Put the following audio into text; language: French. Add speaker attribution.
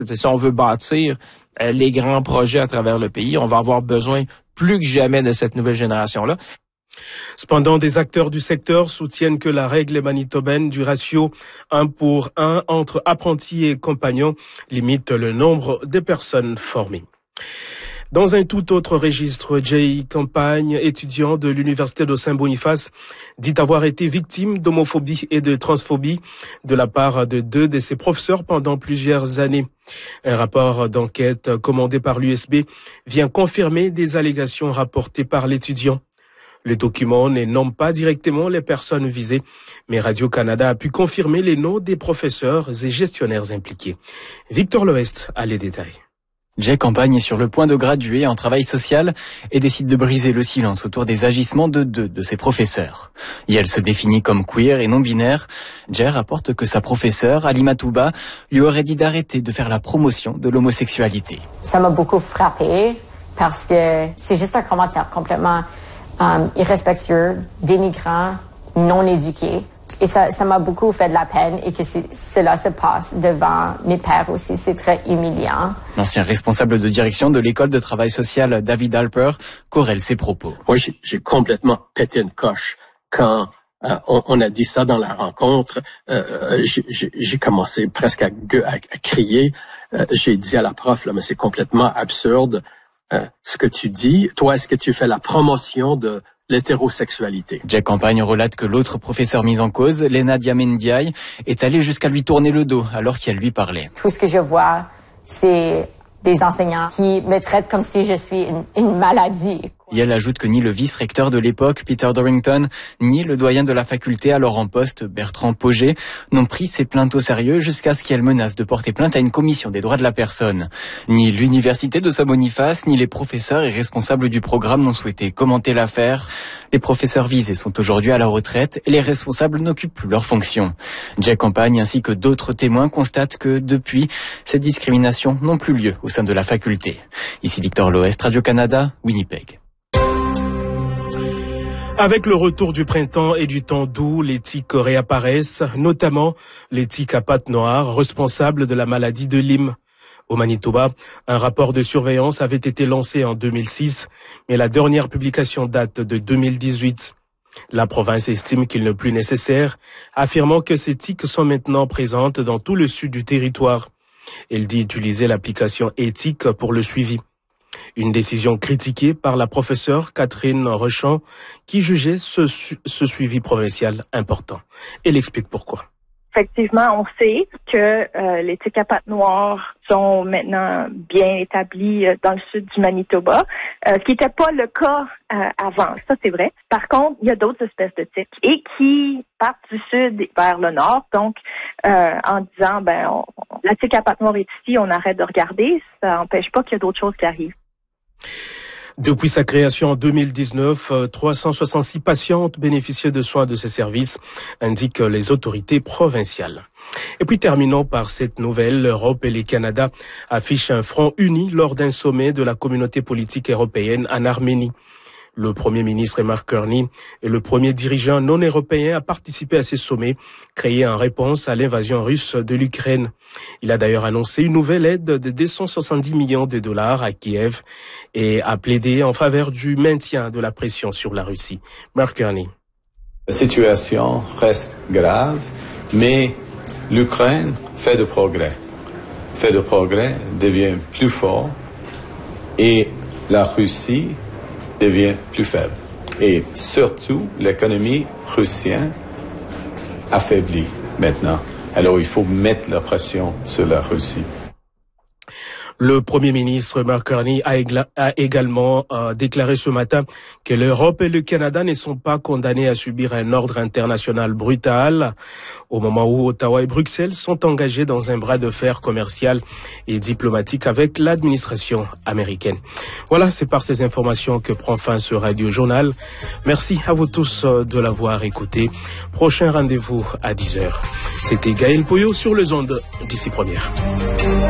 Speaker 1: Si on veut bâtir les grands projets à travers le pays, on va avoir besoin plus que jamais de cette nouvelle génération-là.
Speaker 2: Cependant, des acteurs du secteur soutiennent que la règle manitobaine du ratio 1:1 entre apprentis et compagnons limite le nombre de personnes formées. Dans un tout autre registre, Jay Campagne, étudiant de l'Université de Saint-Boniface, dit avoir été victime d'homophobie et de transphobie de la part de 2 de ses professeurs pendant plusieurs années. Un rapport d'enquête commandé par l'USB vient confirmer des allégations rapportées par l'étudiant. Le document ne nomme pas directement les personnes visées, mais Radio-Canada a pu confirmer les noms des professeurs et gestionnaires impliqués. Victor Loest a les détails.
Speaker 3: Jay Campagne est sur le point de graduer en travail social et décide de briser le silence autour des agissements de 2 de ses professeurs. Et elle se définit comme queer et non-binaire. Jay rapporte que sa professeure, Alima Touba, lui aurait dit d'arrêter de faire la promotion de l'homosexualité.
Speaker 4: Ça m'a beaucoup frappée parce que c'est juste un commentaire complètement irrespectueux, dénigrant, non éduqué. Et ça m'a beaucoup fait de la peine et que cela se passe devant mes pairs aussi. C'est très humiliant.
Speaker 3: L'ancien responsable de direction de l'école de travail social, David Alper, corrèle ses propos.
Speaker 5: Moi, j'ai complètement pété une coche quand on a dit ça dans la rencontre. J'ai commencé presque à crier. J'ai dit à la prof, là, mais c'est complètement absurde ce que tu dis. Toi, est-ce que tu fais la promotion de l'hétérosexualité?
Speaker 3: Jay Campagne relate que l'autre professeur mis en cause, Lena Diamendiaï, est allé jusqu'à lui tourner le dos alors qu'elle lui parlait.
Speaker 4: Tout ce que je vois, c'est des enseignants qui me traitent comme si je suis une maladie.
Speaker 3: Et elle ajoute que ni le vice-recteur de l'époque, Peter Dorrington, ni le doyen de la faculté alors en poste, Bertrand Pogé, n'ont pris ces plaintes au sérieux jusqu'à ce qu'elle menace de porter plainte à une commission des droits de la personne. Ni l'université de Saint-Boniface, ni les professeurs et responsables du programme n'ont souhaité commenter l'affaire. Les professeurs visés sont aujourd'hui à la retraite et les responsables n'occupent plus leurs fonctions. Jay Campagne ainsi que d'autres témoins constatent que depuis, ces discriminations n'ont plus lieu au sein de la faculté. Ici Victor Loest, Radio-Canada, Winnipeg.
Speaker 2: Avec le retour du printemps et du temps doux, les tiques réapparaissent, notamment les tiques à pattes noires, responsables de la maladie de Lyme. Au Manitoba, un rapport de surveillance avait été lancé en 2006, mais la dernière publication date de 2018. La province estime qu'il n'est plus nécessaire, affirmant que ces tiques sont maintenant présentes dans tout le sud du territoire. Elle dit utiliser l'application éthique pour le suivi. Une décision critiquée par la professeure Catherine Rochon qui jugeait ce suivi provincial important. Elle explique pourquoi.
Speaker 6: Effectivement, on sait que les tiques à pattes noires sont maintenant bien établies dans le sud du Manitoba, ce qui n'était pas le cas avant, ça c'est vrai. Par contre, il y a d'autres espèces de tiques et qui partent du sud vers le nord, donc en disant la tique à pattes noires est ici, on arrête de regarder, ça n'empêche pas qu'il y a d'autres choses qui arrivent.
Speaker 2: Depuis sa création en 2019, 366 patientes bénéficiaient de soins de ces services, indiquent les autorités provinciales. Et puis terminons par cette nouvelle. L'Europe et le Canada affichent un front uni lors d'un sommet de la communauté politique européenne en Arménie. Le Premier ministre Mark Carney est le premier dirigeant non européen à participer à ces sommets, créés en réponse à l'invasion russe de l'Ukraine. Il a d'ailleurs annoncé une nouvelle aide de 270 millions de dollars à Kiev et a plaidé en faveur du maintien de la pression sur la Russie. Mark Carney.
Speaker 7: La situation reste grave, mais l'Ukraine fait de progrès. Devient plus fort et la Russie devient plus faible. Et surtout, l'économie russienne affaiblit maintenant. Alors, il faut mettre la pression sur la Russie.
Speaker 2: Le Premier ministre Mark Carney a également déclaré ce matin que l'Europe et le Canada ne sont pas condamnés à subir un ordre international brutal, au moment où Ottawa et Bruxelles sont engagés dans un bras de fer commercial et diplomatique avec l'administration américaine. Voilà, c'est par ces informations que prend fin ce radio-journal. Merci à vous tous de l'avoir écouté. Prochain rendez-vous à 10h. C'était Gaël Poyot sur les ondes d'ici première.